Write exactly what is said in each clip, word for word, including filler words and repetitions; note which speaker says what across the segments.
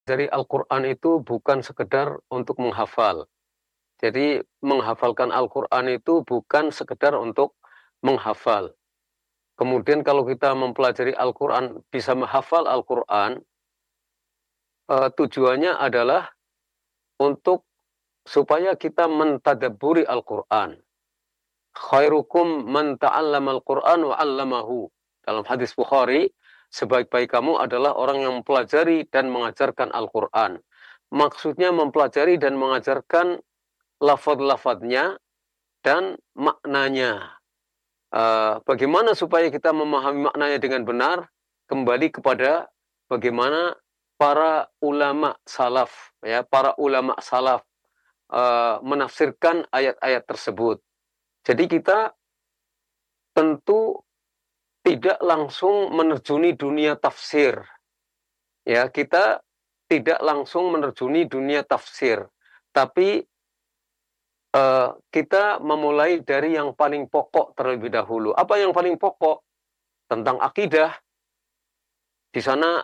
Speaker 1: Dari Al-Quran itu bukan sekedar untuk menghafal. Jadi menghafalkan Al-Quran itu bukan sekedar untuk menghafal. Kemudian kalau kita mempelajari Al-Quran, bisa menghafal Al-Quran, eh, tujuannya adalah untuk supaya kita mentadabburi Al-Quran. Khairukum man ta'allama Al-Quran wa 'allamahu. Dalam hadis Bukhari, sebaik-baik kamu adalah orang yang mempelajari dan mengajarkan Al-Quran. Maksudnya mempelajari dan mengajarkan lafaz-lafaznya dan maknanya. Uh, bagaimana supaya kita memahami maknanya dengan benar? Kembali kepada bagaimana para ulama salaf, ya, para ulama salaf uh, menafsirkan ayat-ayat tersebut. Jadi kita tentu tidak langsung menerjuni dunia tafsir. Ya, kita tidak langsung menerjuni dunia tafsir, tapi uh, kita memulai dari yang paling pokok terlebih dahulu. Apa yang paling pokok? Tentang akidah. Di sana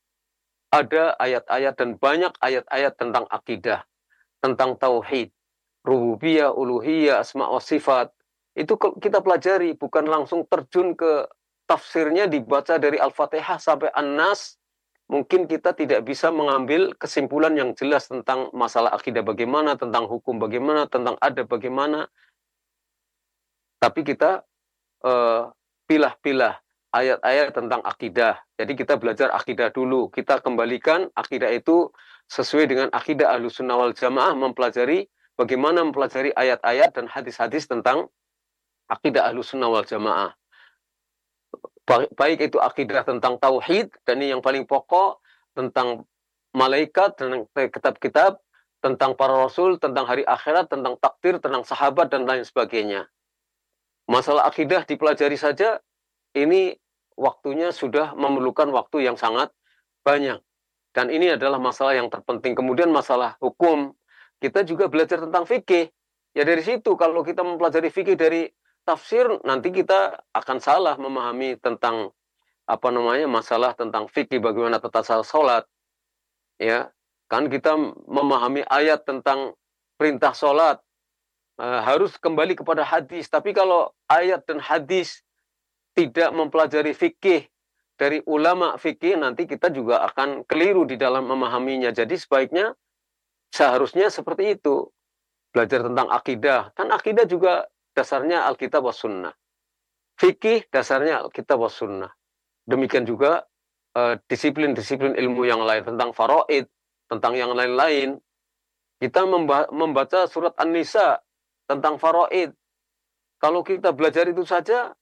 Speaker 1: ada ayat-ayat dan banyak ayat-ayat tentang akidah, tentang tauhid, rububiyah, uluhiyah, asma wa sifat. Itu kita pelajari, bukan langsung terjun ke tafsirnya dibaca dari Al-Fatihah sampai An-Nas. Mungkin kita tidak bisa mengambil kesimpulan yang jelas tentang masalah akidah bagaimana, tentang hukum bagaimana, tentang adab bagaimana. Tapi kita uh, pilah-pilah ayat-ayat tentang akidah. Jadi kita belajar akidah dulu. Kita kembalikan akidah itu sesuai dengan akidah Ahlussunnah wal Jamaah, mempelajari bagaimana mempelajari ayat-ayat dan hadis-hadis tentang akidah Ahlussunnah wal Jamaah. Baik itu akidah tentang tauhid, dan ini yang paling pokok, tentang malaikat, tentang kitab-kitab, tentang para rasul, tentang hari akhirat, tentang takdir, tentang sahabat, dan lain sebagainya. Masalah akidah dipelajari saja, ini waktunya sudah memerlukan waktu yang sangat banyak. Dan ini adalah masalah yang terpenting. Kemudian masalah hukum, kita juga belajar tentang fikih. Ya dari situ, kalau kita mempelajari fikih dari tafsir, nanti kita akan salah memahami tentang apa namanya masalah tentang fikih, bagaimana tata cara sholat. Ya, kan kita memahami ayat tentang perintah sholat, uh, harus kembali kepada hadis. Tapi kalau ayat dan hadis tidak mempelajari fikih dari ulama fikih, nanti kita juga akan keliru di dalam memahaminya. Jadi sebaiknya seharusnya seperti itu. Belajar tentang akidah. Kan akidah juga dasarnya Alkitab was Sunnah. Fikih dasarnya Alkitab was Sunnah. Demikian juga disiplin-disiplin uh, ilmu yang lain. Tentang faraid, tentang yang lain-lain. Kita membaca surat An-Nisa tentang faraid. Kalau kita belajar itu saja,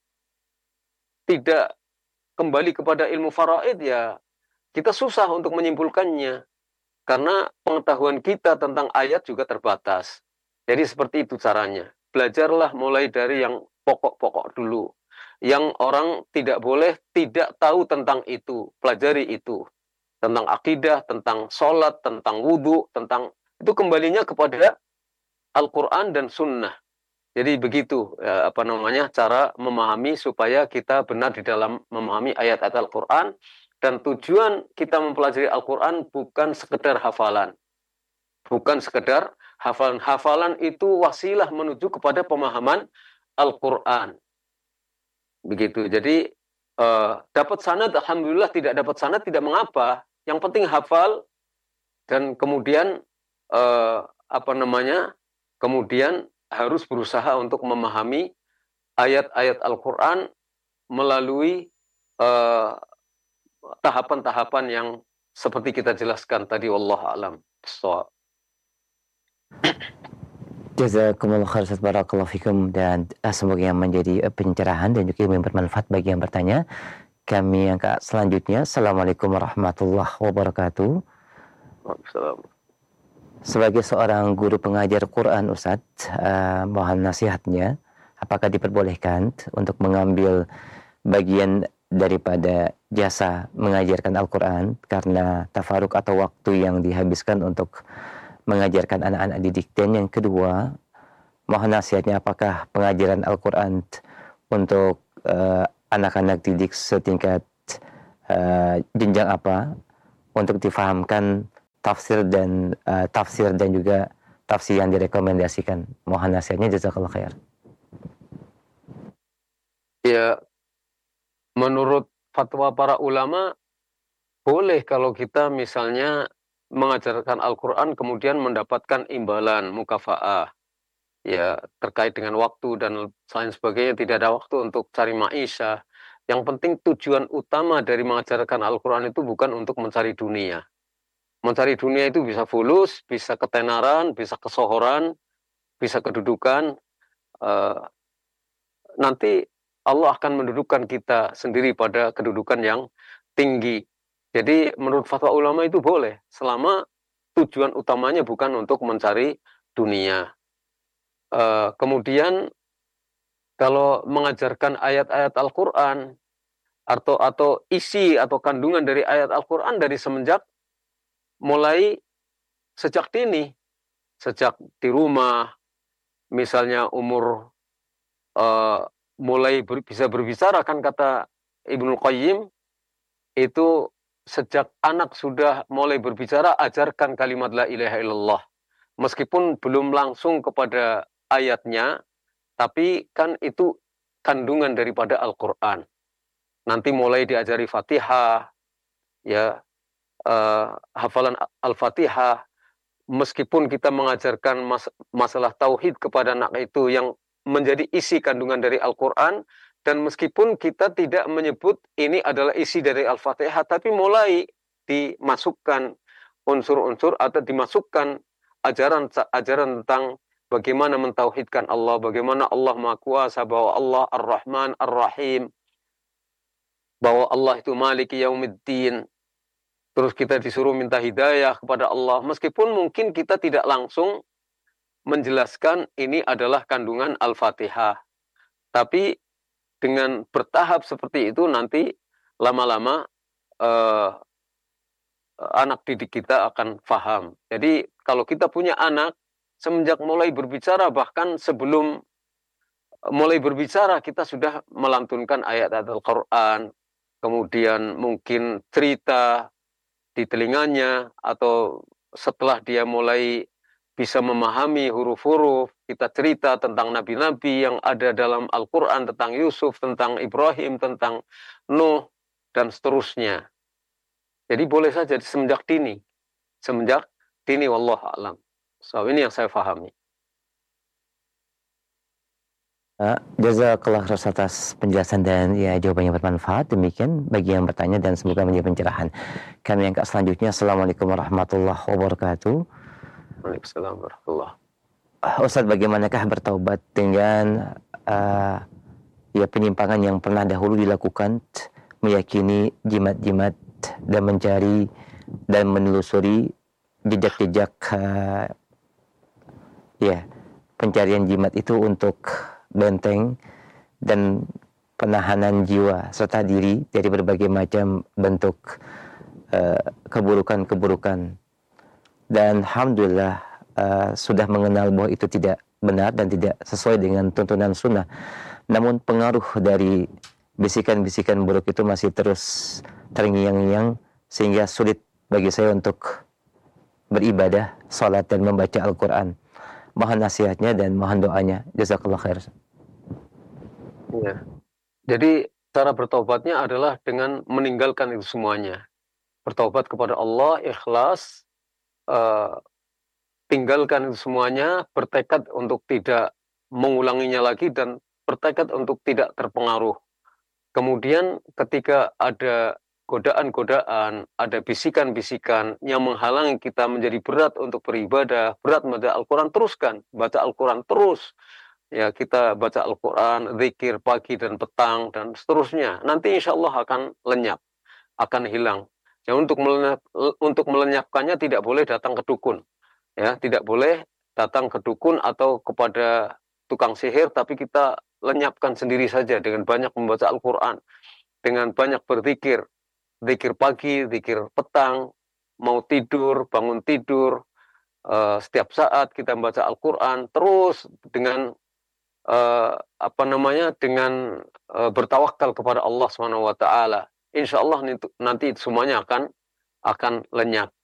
Speaker 1: tidak kembali kepada ilmu faraid, ya kita susah untuk menyimpulkannya. Karena pengetahuan kita tentang ayat juga terbatas. Jadi seperti itu caranya. Belajarlah mulai dari yang pokok-pokok dulu. Yang orang tidak boleh tidak tahu tentang itu. Pelajari itu. Tentang akidah, tentang sholat, tentang wudhu, tentang itu kembalinya kepada Al-Quran dan Sunnah. Jadi begitu ya, apa namanya cara memahami supaya kita benar di dalam memahami ayat-ayat Al-Quran. Dan tujuan kita mempelajari Al-Quran bukan sekedar hafalan. Bukan sekedar hafalan. Hafalan itu wasilah menuju kepada pemahaman Al-Quran. Begitu. Jadi eh, dapat sanad, alhamdulillah. Tidak dapat sanad, tidak mengapa. Yang penting hafal. Dan kemudian eh, apa namanya? Kemudian harus berusaha untuk memahami ayat-ayat Al-Quran melalui eh, tahapan-tahapan yang seperti kita jelaskan tadi. Wallahu a'lam.
Speaker 2: Jazakumullah khair, barakallahu fikum, dan uh, semoga yang menjadi uh, pencerahan dan juga yang bermanfaat bagi yang bertanya. Kami angkat selanjutnya. Assalamualaikum warahmatullahi wabarakatuh.
Speaker 1: Waalaikumsalam.
Speaker 2: Sebagai seorang guru pengajar Quran, Ustadz, uh, mohon nasihatnya. Apakah diperbolehkan untuk mengambil bagian daripada jasa mengajarkan Al-Quran karena tafaruk atau waktu yang dihabiskan untuk mengajarkan anak-anak didik? Dan yang kedua, mohon nasihatnya, apakah pengajaran Al-Quran untuk uh, anak-anak didik setingkat uh, jenjang apa untuk difahamkan tafsir dan uh, tafsir dan juga tafsir yang direkomendasikan. Mohon nasihatnya, jazakallah khair.
Speaker 1: Ya, menurut fatwa para ulama, boleh kalau kita misalnya mengajarkan Al-Quran kemudian mendapatkan imbalan, mukafa'ah. Ya, terkait dengan waktu dan lain sebagainya, tidak ada waktu untuk cari maisha. Yang penting tujuan utama dari mengajarkan Al-Quran itu bukan untuk mencari dunia. Mencari dunia itu bisa fulus, bisa ketenaran, bisa kesohoran, bisa kedudukan. Uh, nanti Allah akan mendudukan kita sendiri pada kedudukan yang tinggi. Jadi menurut fatwa ulama itu boleh, selama tujuan utamanya bukan untuk mencari dunia. Uh, kemudian kalau mengajarkan ayat-ayat Al-Quran atau atau isi atau kandungan dari ayat Al-Quran dari semenjak mulai sejak dini, sejak di rumah, misalnya umur uh, mulai ber, bisa berbicara, kan kata Ibnu Qayyim, itu sejak anak sudah mulai berbicara, ajarkan kalimat la ilaha illallah. Meskipun belum langsung kepada ayatnya, tapi kan itu kandungan daripada Al-Quran. Nanti mulai diajari Fatihah, ya, uh, hafalan Al-Fatihah. Meskipun kita mengajarkan mas masalah tauhid kepada anak itu yang menjadi isi kandungan dari Al-Quran, dan meskipun kita tidak menyebut ini adalah isi dari Al-Fatihah, tapi mulai dimasukkan unsur-unsur atau dimasukkan ajaran-ajaran tentang bagaimana mentauhidkan Allah, bagaimana Allah Maha Kuasa, bahwa Allah Ar-Rahman Ar-Rahim, bahwa Allah itu Maliki Yaumiddin. Terus kita disuruh minta hidayah kepada Allah, meskipun mungkin kita tidak langsung menjelaskan ini adalah kandungan Al-Fatihah. Tapi dengan bertahap seperti itu, nanti lama-lama eh, anak didik kita akan paham. Jadi kalau kita punya anak, semenjak mulai berbicara, bahkan sebelum mulai berbicara, kita sudah melantunkan ayat-ayat Al-Quran, kemudian mungkin cerita di telinganya, atau setelah dia mulai bisa memahami huruf-huruf, kita cerita tentang nabi-nabi yang ada dalam Al-Quran, tentang Yusuf, tentang Ibrahim, tentang Nuh, dan seterusnya. Jadi boleh saja semenjak dini. Semenjak dini, wallahu a'lam. So, ini yang saya pahami.
Speaker 2: Uh, Jazakallah khairan atas penjelasan dan ya jawabannya bermanfaat. Demikian bagi yang bertanya dan semoga menjadi pencerahan. Kami angkat selanjutnya. Assalamualaikum warahmatullahi wabarakatuh.
Speaker 1: Waalaikumsalam warahmatullahi.
Speaker 2: Uh, Ustaz, bagaimanakah bertaubat dengan uh, ya penyimpangan yang pernah dahulu dilakukan, meyakini jimat-jimat dan mencari dan menelusuri jejak-jejak uh, ya pencarian jimat itu untuk benteng dan penahanan jiwa serta diri dari berbagai macam bentuk uh, keburukan-keburukan. Dan alhamdulillah uh, sudah mengenal bahwa itu tidak benar dan tidak sesuai dengan tuntunan sunnah. Namun pengaruh dari bisikan-bisikan buruk itu masih terus terngiang-ngiang sehingga sulit bagi saya untuk beribadah, salat dan membaca Al-Quran. Mohon nasihatnya dan mohon doanya. Jazakallah khair.
Speaker 1: Ya. Jadi cara bertobatnya adalah dengan meninggalkan itu semuanya. Bertobat kepada Allah, ikhlas, uh, tinggalkan itu semuanya, bertekad untuk tidak mengulanginya lagi, dan bertekad untuk tidak terpengaruh. Kemudian ketika ada godaan-godaan, ada bisikan-bisikan yang menghalangi kita menjadi berat untuk beribadah, berat membaca Al-Quran, teruskan. Baca Al-Quran terus. Ya, kita baca Al-Quran, zikir pagi dan petang, dan seterusnya. Nanti insya Allah akan lenyap, akan hilang. Ya, untuk melenyap, untuk melenyapkannya tidak boleh datang ke dukun. Ya, tidak boleh datang ke dukun atau kepada tukang sihir, tapi kita lenyapkan sendiri saja dengan banyak membaca Al-Quran, dengan banyak berzikir. Zikir pagi, zikir petang, mau tidur, bangun tidur, uh, setiap saat kita membaca Al-Quran, terus dengan uh, apa namanya, dengan uh, bertawakal kepada Allah subhanahu wa taala. Insya Allah nanti itu semuanya akan akan lenyap.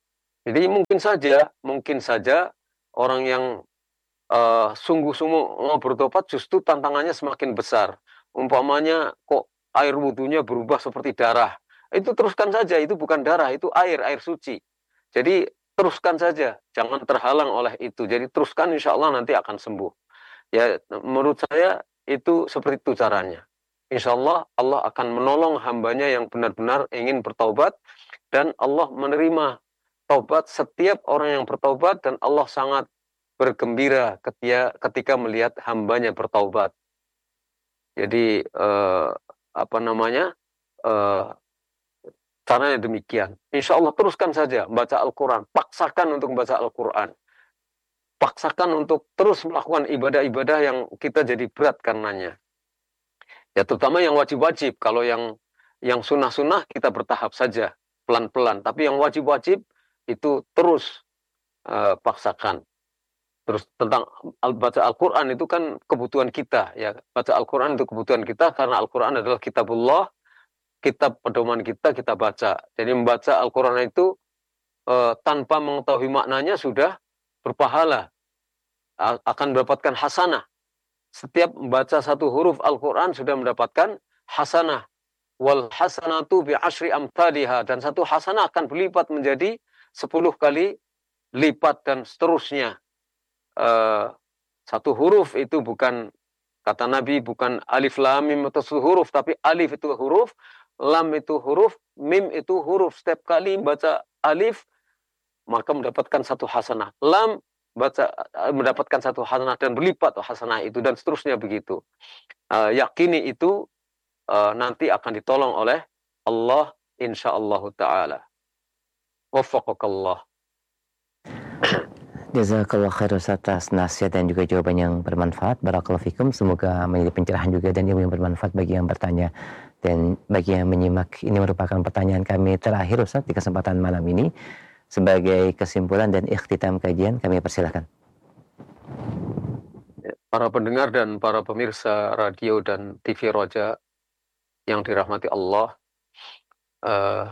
Speaker 1: Jadi mungkin saja, mungkin saja orang yang uh, sungguh-sungguh mau bertobat justru tantangannya semakin besar. Umpamanya kok air wudhunya berubah seperti darah. Itu teruskan saja, itu bukan darah, itu air, air suci. Jadi teruskan saja, jangan terhalang oleh itu. Jadi teruskan, insya Allah nanti akan sembuh. Ya, menurut saya itu seperti itu caranya. Insya Allah Allah akan menolong hambanya yang benar-benar ingin bertaubat, dan Allah menerima taubat setiap orang yang bertaubat, dan Allah sangat bergembira ketika, ketika melihat hambanya bertaubat. Jadi eh, apa namanya eh, caranya demikian. Insya Allah teruskan saja baca Al-Quran, paksakan untuk membaca Al-Quran, paksakan untuk terus melakukan ibadah-ibadah yang kita jadi berat karenanya. Ya terutama yang wajib-wajib. Kalau yang yang sunnah-sunnah kita bertahap saja, pelan-pelan. Tapi yang wajib-wajib itu terus uh, paksakan. Terus tentang baca Al-Quran itu kan kebutuhan kita. Ya, baca Al-Quran itu kebutuhan kita karena Al-Quran adalah kitabullah, kitab pedoman kita, kita baca. Jadi membaca Al-Quran itu uh, tanpa mengetahui maknanya sudah berpahala, akan mendapatkan hasanah. Setiap membaca satu huruf Al-Quran sudah mendapatkan hasanah. Wal hasanatu bi asyri amthaliha. Dan satu hasanah akan berlipat menjadi sepuluh kali lipat dan seterusnya. Uh, satu huruf itu bukan, kata Nabi, bukan alif lam mim atau satu huruf, tapi alif itu huruf, lam itu huruf, mim itu huruf. Setiap kali membaca alif, maka mendapatkan satu hasanah. Lam baca mendapatkan satu hasanah dan berlipat hasanah itu, dan seterusnya begitu. Uh, yakini itu uh, nanti akan ditolong oleh Allah insyaallah taala. Waffaqakallah.
Speaker 2: Jazakallah khair Ustaz atas nasihat dan juga jawaban yang bermanfaat. Barakallahu fikum. Semoga menjadi pencerahan juga dan ilmu yang bermanfaat bagi yang bertanya dan bagi yang menyimak. Ini merupakan pertanyaan kami terakhir Ustaz di kesempatan malam ini. Sebagai kesimpulan dan ikhtitam kajian, kami persilakan.
Speaker 1: Para pendengar dan para pemirsa radio dan T V Roja yang dirahmati Allah, uh,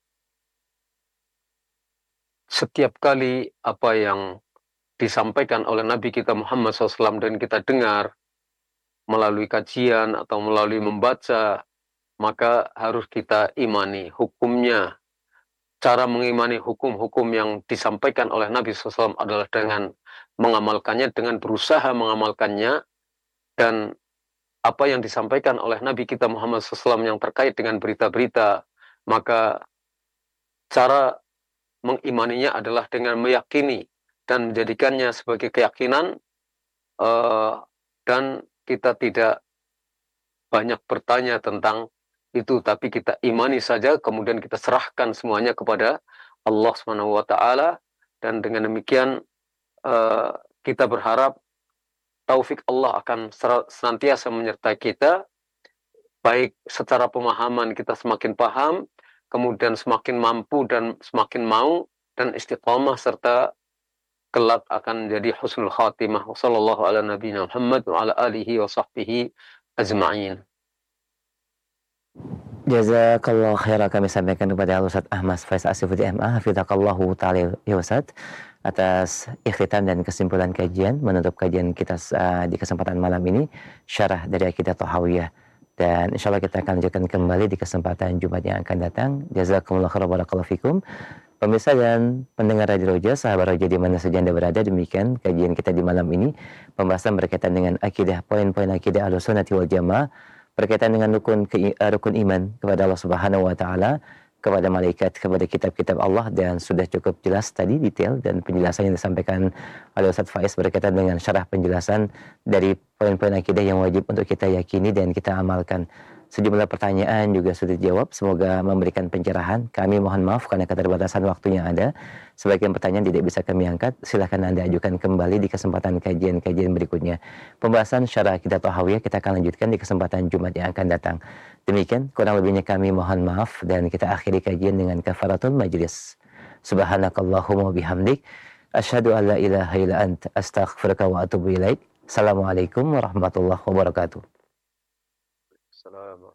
Speaker 1: setiap kali apa yang disampaikan oleh Nabi kita Muhammad shallallahu alaihi wasallam dan kita dengar melalui kajian atau melalui membaca, maka harus kita imani hukumnya. Cara mengimani hukum-hukum yang disampaikan oleh Nabi shallallahu alaihi wasallam adalah dengan mengamalkannya, dengan berusaha mengamalkannya, dan apa yang disampaikan oleh Nabi kita Muhammad shallallahu alaihi wasallam yang terkait dengan berita-berita, maka cara mengimaninya adalah dengan meyakini dan menjadikannya sebagai keyakinan, uh, dan kita tidak banyak bertanya tentang itu, tapi kita imani saja, kemudian kita serahkan semuanya kepada Allah subhanahu wa taala, dan dengan demikian uh, kita berharap taufik Allah akan senantiasa menyertai kita, baik secara pemahaman kita semakin paham, kemudian semakin mampu dan semakin mau, dan istiqamah serta kelak akan jadi husnul khatimah. Wassallallahu ala nabiyina Muhammad wa ala alihi wa sahbihi ajma'in.
Speaker 2: Jazakallah khairan kami sampaikan kepada Ustaz Ahmad Faiz Asifuddin M A Hafidzakallahu ta'ala ya Ustaz, atas ikhtitam dan kesimpulan kajian menutup kajian kita uh, di kesempatan malam ini, syarah dari Aqidah Thahawiyah, dan insyaallah kita akan lanjutkan kembali di kesempatan Jumat yang akan datang. Jazakumullah khairan, barakallahu fikum. Pemirsa dan pendengar Radio Roja, sahabat Roja di mana saja Anda berada, demikian kajian kita di malam ini, pembahasan berkaitan dengan akidah, poin-poin akidah Ahlussunnah wal Jamaah, berkaitan dengan rukun ke, uh, rukun iman kepada Allah Subhanahu wa taala, kepada malaikat, kepada kitab-kitab Allah, dan sudah cukup jelas tadi detail dan penjelasan yang disampaikan oleh Ustaz Faiz berkaitan dengan syarah penjelasan dari poin-poin akidah yang wajib untuk kita yakini dan kita amalkan. Sejumlah pertanyaan juga sudah dijawab, semoga memberikan pencerahan. Kami mohon maaf karena keterbatasan waktu yang ada. Sebagian pertanyaan tidak bisa kami angkat, silahkan Anda ajukan kembali di kesempatan kajian-kajian berikutnya. Pembahasan syarah Aqidah Thahawiyah kita akan lanjutkan di kesempatan Jumat yang akan datang. Demikian, kurang lebihnya kami mohon maaf, dan kita akhiri kajian dengan kafaratul majlis. Subhanakallahumma bihamdik, asyhadu an la ilaha illa anta, astaghfiruka wa atubu ilaik. Assalamualaikum warahmatullahi wabarakatuh.
Speaker 1: Assalamualaikum.